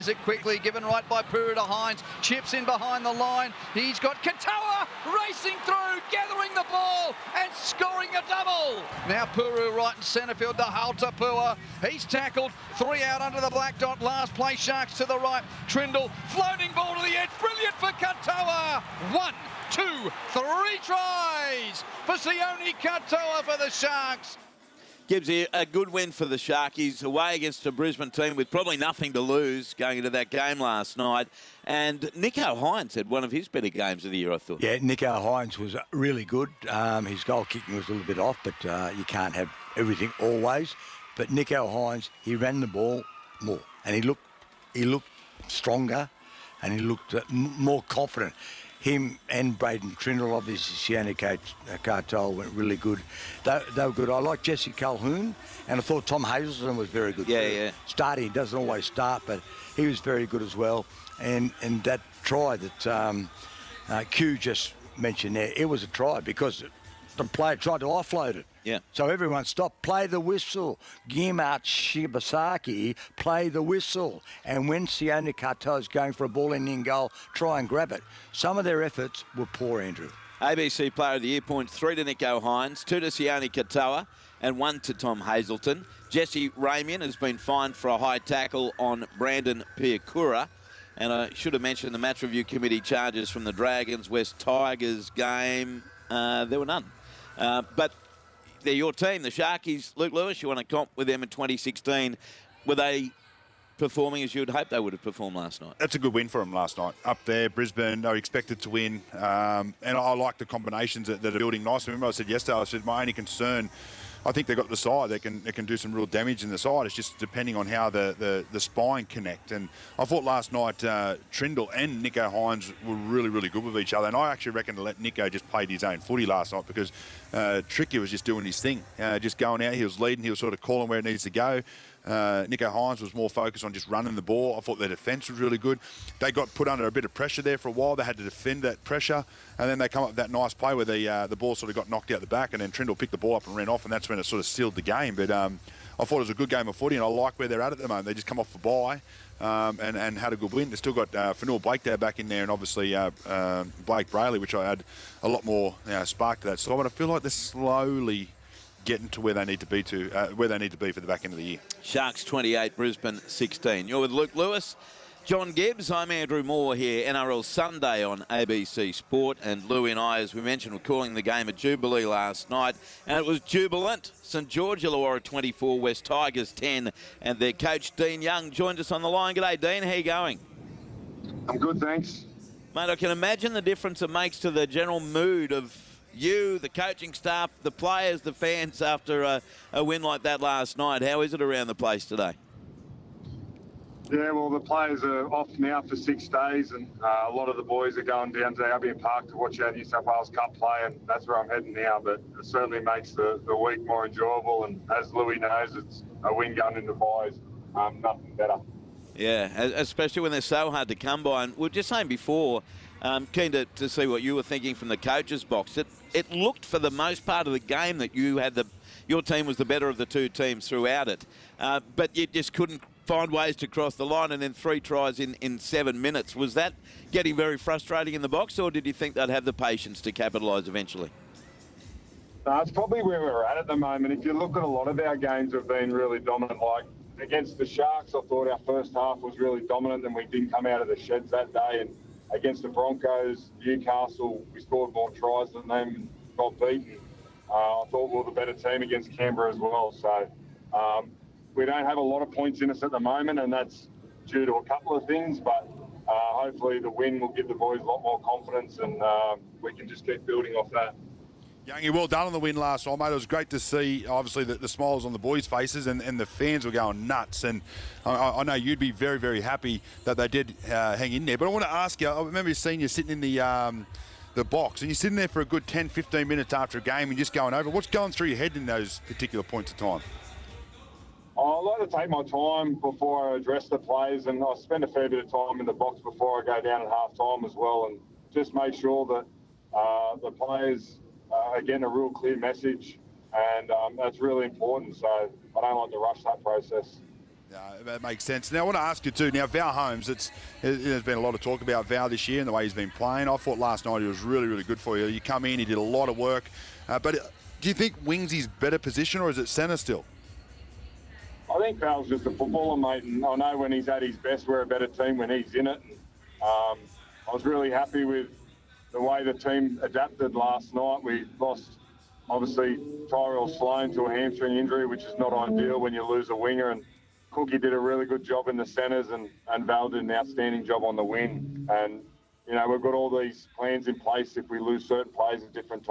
It quickly, given right by Puru to Hines, chips in behind the line. He's got Katoa racing through, gathering the ball and scoring a double. Now Puru right in centre field to Haltapua. He's tackled, 3 out under the black dot. Last play, Sharks to the right. Trindle, floating ball to the edge, brilliant for Katoa. 1, 2, 3 tries for Sione Katoa for the Sharks. Gives you a good win for the Sharkies away against a Brisbane team with probably nothing to lose going into that game last night. And Nicho Hynes had one of his better games of the year, I thought. Yeah, Nicho Hynes was really good. His goal kicking was a little bit off, but you can't have everything always. But Nicho Hynes, he ran the ball more, and he looked stronger, and he looked more confident. Him and Braden Trindle, obviously, Sione Katoa went really good. They were good. I like Jesse Calhoun, and I thought Tom Hazelton was very good. Yeah. Starting, he doesn't always start, but he was very good as well. And that try that Q just mentioned there, it was a try because the player tried to offload it. Yeah. So everyone stopped, play the whistle. Gimat Shibasaki, play the whistle. And when Sione Katoa is going for a ball in goal, try and grab it. Some of their efforts were poor, Andrew. ABC Player of the Year points, 3 to Nicho Hynes, 2 to Sione Katoa, and 1 to Tom Hazelton. Jesse Ramian has been fined for a high tackle on Brandon Piakura. And I should have mentioned the match review committee charges from the Dragons West Tigers game. There were none. But they're your team, the Sharkies. Luke Lewis, you want to comp with them in 2016. Were they performing as you would hope they would have performed last night? That's a good win for them last night. Up there, Brisbane, they were expected to win. And I like the combinations that are building nicely. Remember I said yesterday, my only concern, I think they've got the side. They can do some real damage in the side. It's just depending on how the spine connect. And I thought last night Trindle and Nicho Hynes were really, really good with each other. And I actually reckon to let Nicho just play his own footy last night because Tricky was just doing his thing. Just going out, he was leading, he was sort of calling where it needs to go. Nicho Hynes was more focused on just running the ball. I thought their defence was really good. They got put under a bit of pressure there for a while. They had to defend that pressure. And then they come up with that nice play where the ball sort of got knocked out the back and then Trindle picked the ball up and ran off, and that's when it sort of sealed the game. But I thought it was a good game of footy, and I like where they're at the moment. They just come off the bye and had a good win. They've still got Fanua Blake there back in there, and obviously Blake Brayley, which I had a lot more spark to that side. But I feel like they're slowly getting to where they need to be for the back end of the year. Sharks 28, Brisbane 16. You're with Luke Lewis, John Gibbs. I'm Andrew Moore here. NRL Sunday on ABC Sport, and Louie and I, as we mentioned, were calling the game at Jubilee last night, and it was jubilant. St George Illawarra 24, West Tigers 10, and their coach Dean Young joined us on the line. G'day, Dean. How you going? I'm good, thanks. Mate, I can imagine the difference it makes to the general mood of you, the coaching staff, the players, the fans after a win like that last night. How is it around the place today? Yeah, well, the players are off now for 6 days, and a lot of the boys are going down to Albion Park to watch our New South Wales Cup play, and that's where I'm heading now. But it certainly makes the week more enjoyable, and as Louis knows, it's a win going into buys, nothing better. Yeah, especially when they're so hard to come by. And we were just saying before, keen to see what you were thinking from the coach's box. It looked for the most part of the game that your team was the better of the two teams throughout it, but you just couldn't find ways to cross the line, and then 3 tries in 7 minutes. Was that getting very frustrating in the box, or did you think they'd have the patience to capitalise eventually? It's probably where we're at the moment. If you look at a lot of our games have been really dominant. Like against the Sharks, I thought our first half was really dominant, and we didn't come out of the sheds that day. And against the Broncos, Newcastle, we scored more tries than them and got beaten. I thought we were the better team against Canberra as well. So we don't have a lot of points in us at the moment, and that's due to a couple of things. But hopefully the win will give the boys a lot more confidence, and we can just keep building off that. Youngie, well done on the win last night, mate. It was great to see, obviously, the smiles on the boys' faces, and the fans were going nuts. And I know you'd be very, very happy that they did hang in there. But I want to ask you, I remember seeing you sitting in the box, and you're sitting there for a good 10, 15 minutes after a game and just going over. What's going through your head in those particular points of time? I like to take my time before I address the players, and I spend a fair bit of time in the box before I go down at half-time as well, and just make sure that the players are getting a real clear message, and that's really important, so I don't like to rush that process. Yeah, that makes sense. Now, I want to ask you too. Now, Val Holmes, there's been a lot of talk about Val this year and the way he's been playing. I thought last night he was really, really good for you. You come in, he did a lot of work. But do you think wing's better position, or is it centre still? I think Val's just a footballer, mate, and I know when he's at his best, we're a better team when he's in it. I was really happy with the way the team adapted last night. We lost, obviously, Tyrell Sloan to a hamstring injury, which is not ideal when you lose a winger, and Cookie did a really good job in the centres, and Val did an outstanding job on the wing. And, you know, we've got all these plans in place if we lose certain players at different times.